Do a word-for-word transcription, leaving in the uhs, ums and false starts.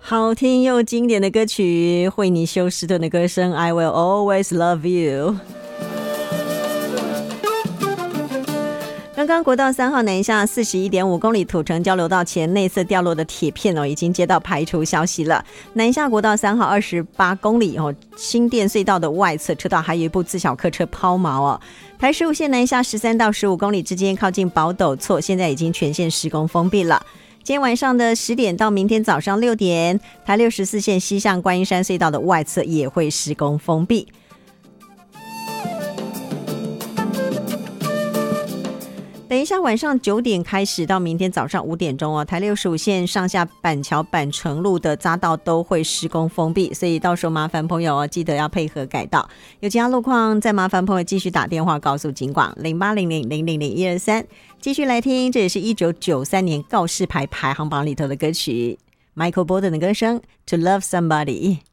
好听又经典的歌曲，惠妮休斯顿的歌声 I will always love you。 刚刚国道三号南下 四十一点五 公里土城交流道前内侧掉落的铁片哦，已经接到排除消息了。南下国道三号二十八公里哦，新店隧道的外侧车道还有一部自小客车抛锚哦。台十五线南下十三到十五公里之间，靠近宝斗厝，现在已经全线施工封闭了。今天晚上的十点到明天早上六点，台六十四线西向观音山隧道的外侧也会施工封闭。等一下晚上九点开始到明天早上五点钟哦，台六十五线上下板桥板城路的匝道都会施工封闭，所以到时候麻烦朋友哦，记得要配合改道。有其他路况再麻烦朋友继续打电话告诉警广零八零零零零零一二三。继续来听，这也是一九九三年告示牌排行榜里头的歌曲 Michael Bolton 的歌声 To Love Somebody。